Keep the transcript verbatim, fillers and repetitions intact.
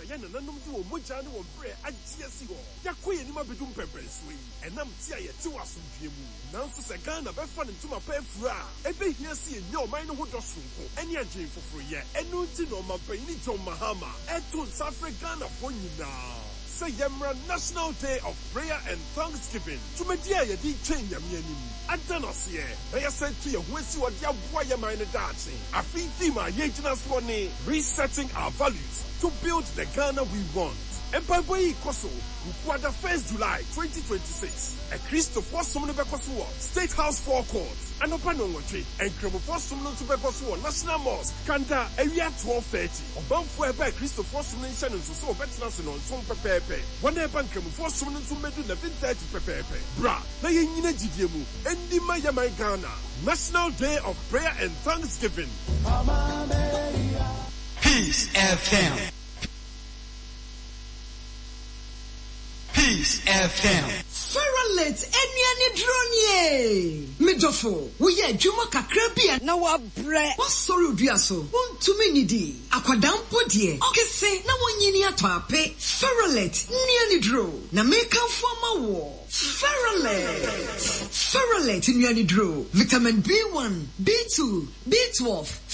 yana nanum di wo moja ne wo bre agye asi ho yakoye ni mabedum pempenso yi enam ti aye ti wasomdwe mu nanso se Ghana be fa ne ntuma pa afura ebe hia si enye oman no ho dosonko ene agye foforo ye enu ti no mabani John Mahama eto South Ghana for nyina say Yemra National Day of Prayer and Thanksgiving. Tumedia ye di change yamianim. Adanosiye. Eya said to ye wesi wadia boy yamine dancing. Afi tima ye jinaswani resetting our values to build the Ghana we want. Empire Koso, Ukwada first July twenty twenty-six. A Christopher Sumner Bekosuo, State House Forecourt, and Opanongochi, and Kremofo Sumner Bekosuo, National Mosque, Kanda, area twelve thirty. Obamfo by Christopher Sumner Shannon, so veterans on some pepe. One epan Kremofo Sumner to Medu eleven thirty pepe. Bra, Nayina Gidiemu, and the Maya My Ghana, National Day of Prayer and Thanksgiving. Peace F M. Peace F M. Ferrolet eni ani dronye. Medofo, we ye juma kakra bia na wa bre. What sorry odua so? Untumi nidi. Akwadampo die. Okese na wonyini ato ape. Ferrolet ni ani dro. Na make am for ma wo. Ferrolet. Ferrolet ni ani dro. Vitamin B one, B two, B twelve.